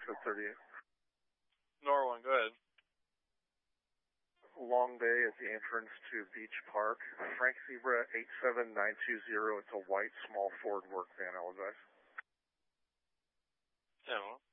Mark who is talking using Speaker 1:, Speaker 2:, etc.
Speaker 1: to 38.
Speaker 2: Norwin, go ahead.
Speaker 1: Long day at the entrance to Beach Park. Frank Zebra 87920. It's a white small Ford work van. I apologize.
Speaker 2: 10-1.